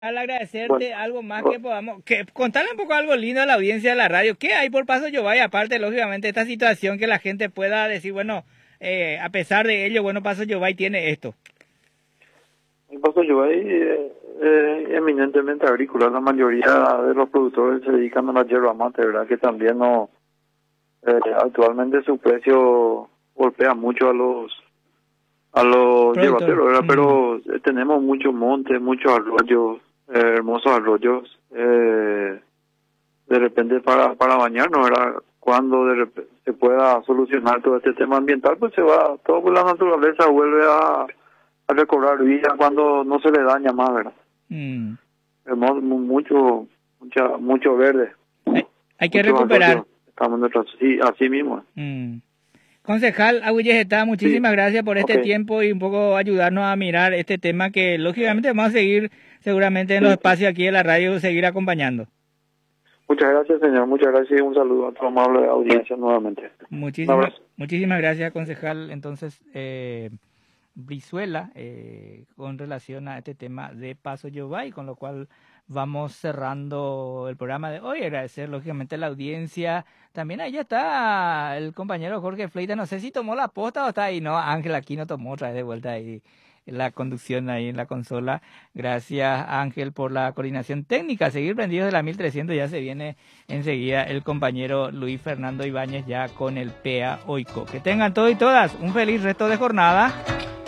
Al Bueno, agradecerte algo más o- que podamos, que contarle un poco algo lindo a la audiencia de la radio. ¿Qué hay por Paso Yobay? Aparte, lógicamente, esta situación que la gente pueda decir, bueno, a pesar de ello, bueno, Paso Yobay tiene esto. el Paso Yubay eminentemente agrícola. La mayoría de los productores se dedican a la yerba mate, ¿verdad? Que también no, actualmente su precio golpea mucho a los Productor. yerbatelos, ¿verdad? Pero tenemos muchos montes, muchos arroyos, hermosos arroyos. De repente para bañarnos, ¿verdad? Cuando se pueda solucionar todo este tema ambiental, pues se va, todo por la naturaleza vuelve a recobrar vida cuando no se le daña más, ¿verdad? Mm. Hemos mucho verde, Hay que muchos recuperar. arroyos, estamos detrás, sí, así mismo. Mm. Concejal Agüilleta, Sí, muchísimas gracias por ok, este tiempo y un poco ayudarnos a mirar este tema que lógicamente vamos a seguir seguramente en los sí, sí. espacios aquí de la radio, seguir acompañando. Muchas gracias, señor, muchas gracias y un saludo a tu amable audiencia nuevamente. Un Muchísimas, abrazo. muchísimas gracias, concejal. Entonces, Brizuela, con relación a este tema de Paso Yobay, con lo cual vamos cerrando el programa de hoy. Agradecer, lógicamente, a la audiencia. También ahí está el compañero Jorge Fleita. No sé si tomó la posta o está ahí. No, Ángel aquí no tomó otra vez de vuelta ahí la conducción ahí en la consola. Gracias, Ángel, por la coordinación técnica. Seguir prendidos de la 1300. Ya se viene enseguida el compañero Luis Fernando Ibáñez ya con el PEA Oico. Que tengan todos y todas un feliz resto de jornada.